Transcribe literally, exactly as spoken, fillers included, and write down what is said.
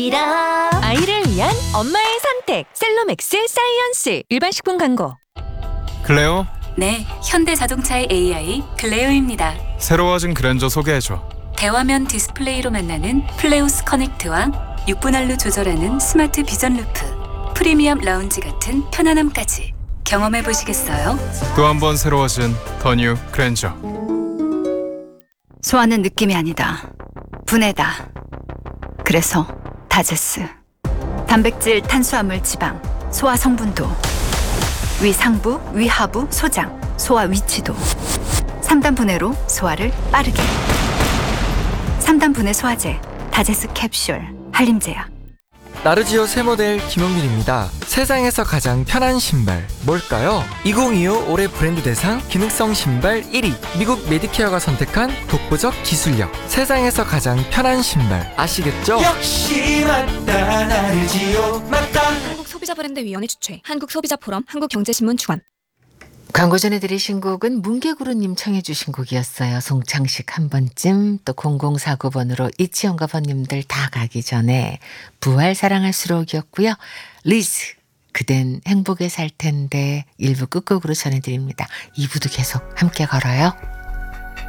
아이를 위한 엄마의 선택 셀로맥스 사이언스. 일반 식품 광고. 클레오, 네, 현대자동차의 에이아이 클레오입니다. 새로워진 그랜저 소개해줘. 대화면 디스플레이로 만나는 플레오스 커넥트와 육 분할로 조절하는 스마트 비전 루프, 프리미엄 라운지 같은 편안함까지 경험해 보시겠어요? 또 한 번 새로워진 더 뉴 그랜저. 소화는 느낌이 아니다. 분해다. 그래서 다제스. 단백질, 탄수화물, 지방, 소화 성분도, 위상부, 위하부, 소장, 소화 위치도. 삼 단 분해로 소화를 빠르게. 삼 단 분해 소화제, 다제스 캡슐, 한림제약. 나르지오 새 모델 김용민입니다. 세상에서 가장 편한 신발 뭘까요? 이천이십오 올해 브랜드 대상 기능성 신발 일 위, 미국 메디케어가 선택한 독보적 기술력. 세상에서 가장 편한 신발 아시겠죠? 역시 맞다 나르지오 맞다. 한국소비자브랜드위원회 주최, 한국소비자포럼, 한국경제신문 주관. 광고 전에 들으신 곡은 문개구루님 청해 주신 곡이었어요. 송창식 한 번쯤, 또 공공사구 번으로 이치영과 번님들 다 가기 전에 부활 사랑할수록이었고요. 리즈 그댄 행복에 살 텐데 일 부 끝곡으로 전해드립니다. 이 부도 계속 함께 걸어요.